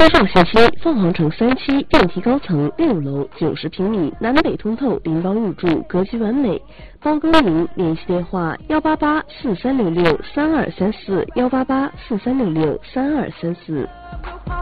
上信息：凤凰城3期电梯高层6楼90平米，南北通透，0包入住，格局完美。包公营，联系电话18843663234，18843663234。